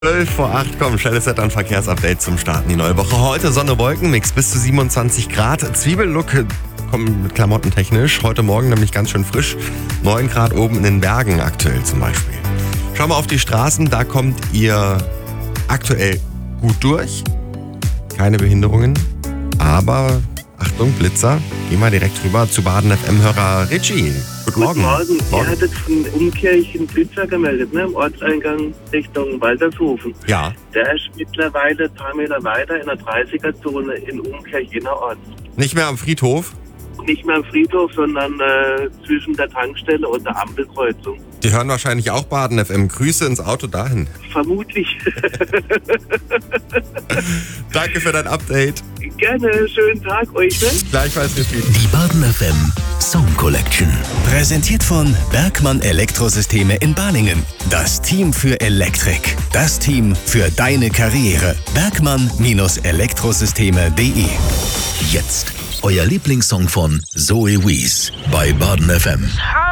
12:08, komm, schnelles Wetter- und Verkehrsupdate zum Starten die neue Woche. Heute Sonne, Wolkenmix bis zu 27 Grad. Zwiebellook kommen mit Klamotten technisch. Heute Morgen nämlich ganz schön frisch. 9 Grad oben in den Bergen aktuell zum Beispiel. Schauen wir auf die Straßen, da kommt ihr aktuell gut durch. Keine Behinderungen, aber Achtung, Blitzer. Gehen wir direkt rüber zu Baden FM-Hörer Richie. Guten Morgen. Guten Morgen. Ihr hattet von Umkirchen Blitzer gemeldet, ne? Im Ortseingang Richtung Waltershofen. Ja. Der ist mittlerweile ein paar Meter weiter in der 30er-Zone in Umkirch innerorts. Nicht mehr am Friedhof? Nicht mehr am Friedhof, sondern zwischen der Tankstelle und der Ampelkreuzung. Die hören wahrscheinlich auch Baden FM. Grüße ins Auto dahin. Vermutlich. Danke für dein Update. Gerne, schönen Tag euch, ne? Gleichfalls, Richie. Die Baden FM Song Collection. Präsentiert von Bergmann Elektrosysteme in Balingen. Das Team für Elektrik. Das Team für deine Karriere. Bergmann-Elektrosysteme.de. Jetzt euer Lieblingssong von Zoe Wees bei Baden FM.